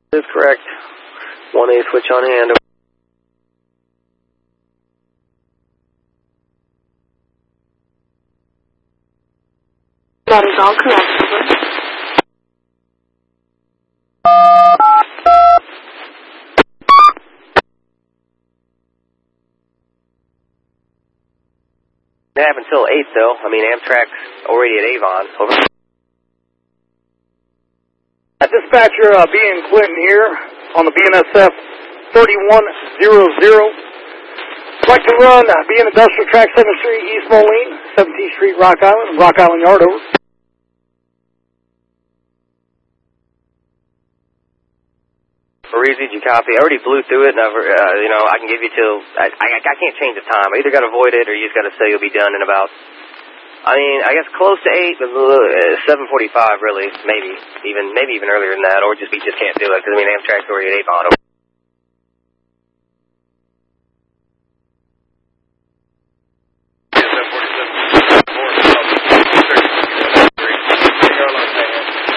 That is correct. 1A switch on hand. That is all correct. Over. They have until 8, though. I mean, Amtrak's already at Avon. Over. Dispatcher, B.N. Clinton here on the BNSF 3100. I'd like to run B.N. Industrial Track 7th Street, East Moline, 17th Street, Rock Island Yard, over. Parisi, did you copy? I already blew through it, and I can give you till I can't change the time. I either got to void it or you just got to say you'll be done in about. I mean, I guess close to 8, but 7:45 really, maybe even earlier than that, or just can't do it because I mean Amtrak's already at Avon.